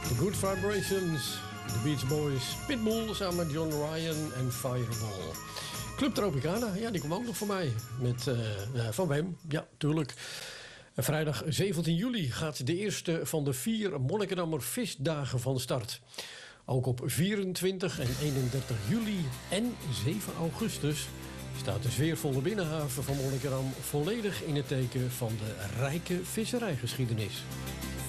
The Good Vibrations, The Beach Boys, Pitbull samen met John Ryan en Fireball. Club Tropicana, ja, die komt ook nog voorbij. Met Van Wem, ja, tuurlijk. Vrijdag 17 juli gaat de eerste van de 4 Monnikendammer visdagen van start. Ook op 24 en 31 juli en 7 augustus staat de sfeervolle binnenhaven van Monnikendam volledig in het teken van de rijke visserijgeschiedenis.